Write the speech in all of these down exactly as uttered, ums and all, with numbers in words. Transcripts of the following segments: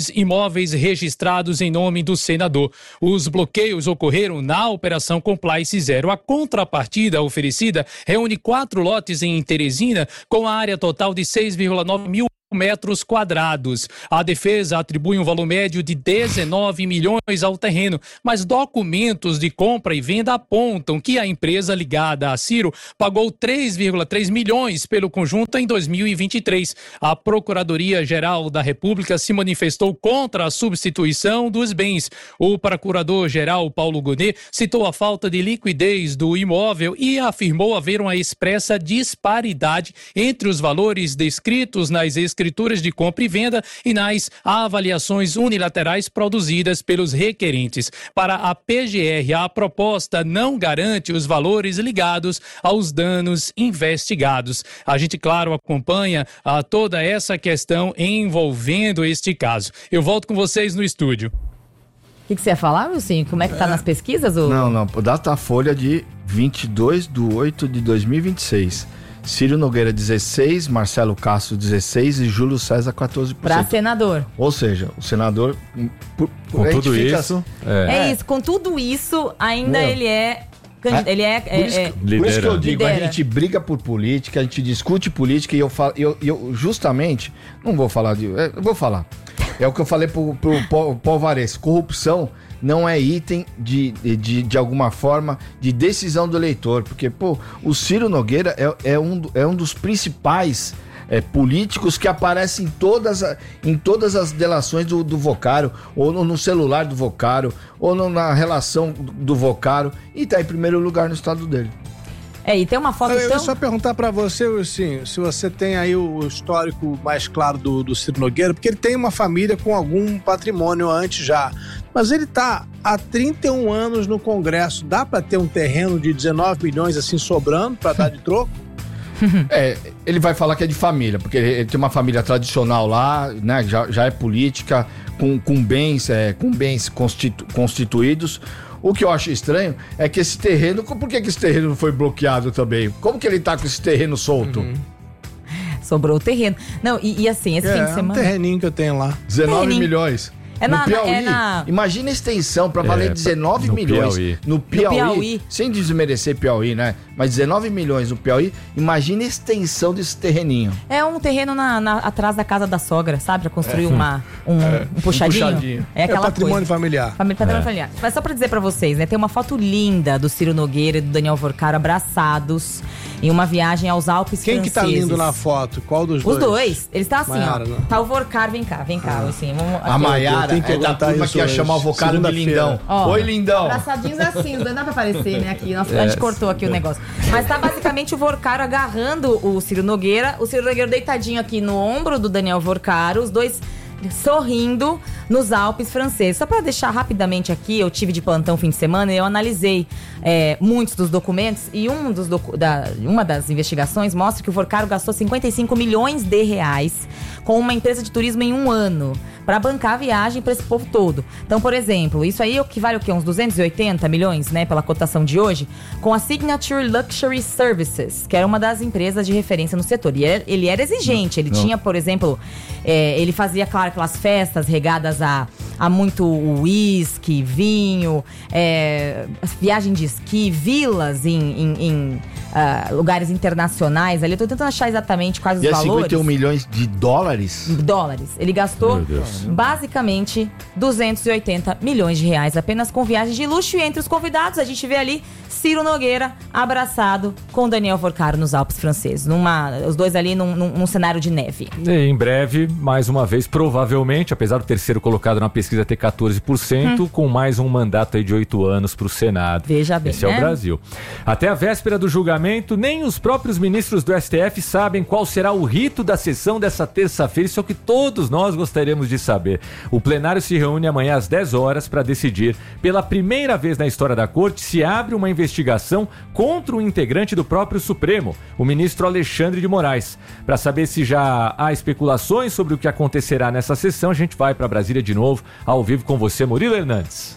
dos imóveis registrados em nome do senador. Os bloqueios ocorreram na Operação Compliance Zero. A contrapartida oferecida reúne quatro lotes em Teresina, com a área total de seis vírgula nove mil metros quadrados. A defesa atribui um valor médio de dezenove milhões ao terreno, mas documentos de compra e venda apontam que a empresa ligada a Ciro pagou três vírgula três milhões pelo conjunto em dois mil e vinte e três. A Procuradoria-Geral da República se manifestou contra a substituição dos bens. O procurador-geral Paulo Gonet citou a falta de liquidez do imóvel e afirmou haver uma expressa disparidade entre os valores descritos nas escrituras escrituras de compra e venda e nas avaliações unilaterais produzidas pelos requerentes. Para a P G R, a proposta não garante os valores ligados aos danos investigados. A gente, claro, acompanha a toda essa questão envolvendo este caso. Eu volto com vocês no estúdio. O que, que você ia falar, Wilson? Como é que tá nas pesquisas? Ou... Não, não. Datafolha de vinte e dois de oito de dois mil e vinte e seis. Ciro Nogueira dezesseis, Marcelo Castro dezesseis e Júlio César quatorze por cento. Para senador. Ou seja, o senador... Por, com tudo fica, isso... É. é isso, com tudo isso, ainda Meu, ele é... Ele é, por, isso, é, por isso que eu digo, lidera. A gente briga por política, a gente discute política e eu falo, eu, eu justamente, não vou falar de... Eu vou falar. É o que eu falei pro, pro, pro Paul Vares, corrupção não é item de, de, de alguma forma de decisão do eleitor, porque pô, o Ciro Nogueira é, é, um, é um dos principais é, políticos que aparecem em todas, em todas as delações do, do Vocaro, ou no, no celular do Vocaro, ou no, na relação do, do Vocaro, e tá em primeiro lugar no estado dele. É, e tem uma foto Eu tão... ia só perguntar pra você, assim, se você tem aí o histórico mais claro do, do Ciro Nogueira, porque ele tem uma família com algum patrimônio antes já, mas ele tá há trinta e um anos no Congresso. Dá pra ter um terreno de dezenove milhões assim sobrando pra dar de troco? É, ele vai falar que é de família, porque ele tem uma família tradicional lá, né, já, já é política, com, com bens, é, com bens constitu, constituídos. O que eu acho estranho é que esse terreno... Por que, que esse terreno não foi bloqueado também? Como que ele tá com esse terreno solto? Uhum. Sobrou o terreno. Não, e, e assim, esse é, fim de semana... É um terreninho que eu tenho lá. dezenove milhões. É no na, Piauí, é na... imagina a extensão para valer é, dezenove no milhões Piauí. no Piauí, no Piauí, sem desmerecer Piauí, né? Mas dezenove milhões no Piauí, imagina a extensão desse terreninho. É um terreno na, na, atrás da casa da sogra, sabe? Pra construir é. uma, um, é. um, puxadinho. um puxadinho. É aquela é patrimônio coisa. familiar. Família, patrimônio é. familiar. Mas só pra dizer pra vocês, né? Tem uma foto linda do Ciro Nogueira e do Daniel Vocaro abraçados em uma viagem aos Alpes Quem franceses. Quem que tá lindo na foto? Qual dos dois? Os dois. Eles estão assim, Maiara, ó. né? Tá o Vocaro, vem cá, vem cá. Ah. Assim, vamos, a Maiara é da turma que ia chamar o Vocaro de lindão. Ó, Oi, lindão. Abraçadinhos assim, não dá pra aparecer, né? Aqui. Nossa, é. A gente cortou aqui o negócio. Mas tá basicamente o Vocaro agarrando o Ciro Nogueira, o Ciro Nogueira deitadinho aqui no ombro do Daniel Vocaro, os dois sorrindo nos Alpes franceses. Só para deixar rapidamente aqui, eu tive de plantão fim de semana e eu analisei é, muitos dos documentos e um dos docu- da, uma das investigações mostra que o Vocaro gastou cinquenta e cinco milhões de reais com uma empresa de turismo em um ano para bancar a viagem para esse povo todo. Então, por exemplo, isso aí equivale o quê? Uns duzentos e oitenta milhões, né, pela cotação de hoje, com a Signature Luxury Services, que era uma das empresas de referência no setor. E ele era exigente, ele Não. tinha, por exemplo, é, ele fazia, claro, aquelas festas regadas a, a muito uísque, vinho, é, viagem de esqui, vilas em, em, em uh, lugares internacionais. Ali eu tô tentando achar exatamente quais os e valores. E é cinquenta e um milhões de dólares? Dólares. Ele gastou basicamente duzentos e oitenta milhões de reais apenas com viagens de luxo. E entre os convidados a gente vê ali Ciro Nogueira abraçado com Daniel Vocaro nos Alpes franceses. Numa, os dois ali num, num, num cenário de neve. E em breve, mais uma vez, provavelmente, apesar do terceiro colocado na pesquisa ter quatorze por cento, hum. com mais um mandato aí de oito anos para o Senado. Veja bem, Esse né? é o Brasil. Até a véspera do julgamento, nem os próprios ministros do S T F sabem qual será o rito da sessão dessa terça-feira. Isso é o que todos nós gostaríamos de saber. O plenário se reúne amanhã às dez horas para decidir, pela primeira vez na história da corte, se abre uma investigação contra um integrante do próprio Supremo, o ministro Alexandre de Moraes. Para saber se já há especulações sobre o que acontecerá nessa sessão, a gente vai para Brasília de novo, ao vivo com você, Murilo Hernandes.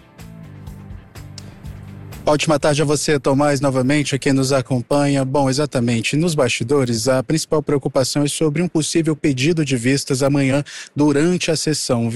Ótima tarde a você, Tomás, novamente, a quem nos acompanha. Bom, exatamente, nos bastidores, a principal preocupação é sobre um possível pedido de vistas amanhã durante a sessão.